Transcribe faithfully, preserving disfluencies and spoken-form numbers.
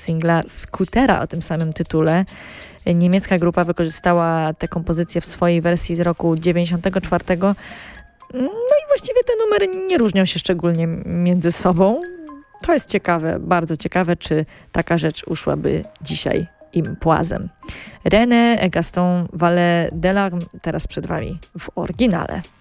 singla Scootera o tym samym tytule. Niemiecka grupa wykorzystała tę kompozycję w swojej wersji z roku dziewięćdziesiątego czwartego. No i właściwie te numery nie różnią się szczególnie między sobą. To jest ciekawe, bardzo ciekawe, czy taka rzecz uszłaby dzisiaj im płazem. René Gaston Valet Delarme teraz przed wami w oryginale.